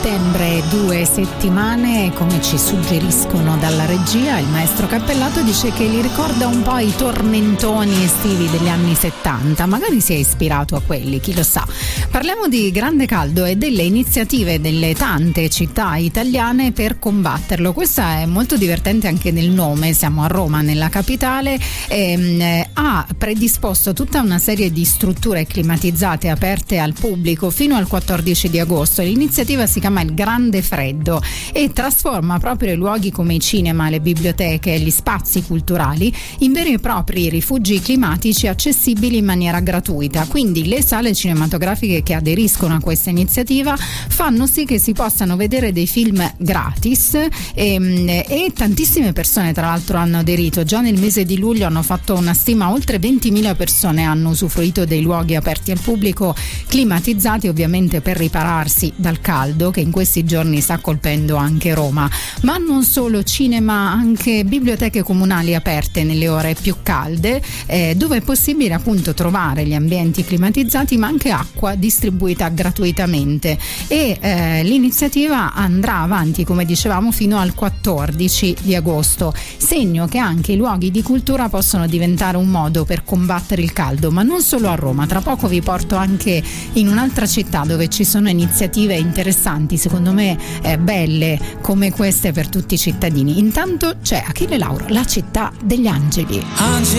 settembre, 2 settimane, come ci suggeriscono dalla regia. Il maestro Cappellato dice che li ricorda un po' i tormentoni estivi degli anni 70, magari si è ispirato a quelli, chi lo sa. Parliamo di grande caldo e delle iniziative delle tante città italiane per combatterlo. Questa è molto divertente anche nel nome. Siamo a Roma, nella capitale, ha predisposto tutta una serie di strutture climatizzate aperte al pubblico fino al 14 di agosto. L'iniziativa si chiama Il Grande Freddo e trasforma proprio i luoghi come i cinema, le biblioteche e gli spazi culturali in veri e propri rifugi climatici accessibili in maniera gratuita. Quindi le sale cinematografiche che aderiscono a questa iniziativa fanno sì che si possano vedere dei film gratis e tantissime persone tra l'altro hanno aderito. Già nel mese di luglio hanno fatto una stima, oltre 20.000 persone hanno usufruito dei luoghi aperti al pubblico climatizzati, ovviamente per ripararsi dal caldo che in questi giorni sta colpendo anche Roma. Ma non solo cinema, anche biblioteche comunali aperte nelle ore più calde, dove è possibile appunto trovare gli ambienti climatizzati, ma anche acqua distribuita gratuitamente. E l'iniziativa andrà avanti, come dicevamo, fino al 14 di agosto, segno che anche i luoghi di cultura possono diventare un modo per combattere il caldo, ma non solo a Roma. Tra poco vi porto anche in un'altra città dove ci sono iniziative interessanti, secondo me belle come queste per tutti i cittadini. Intanto c'è Achille Lauro, La città degli angeli. Angeli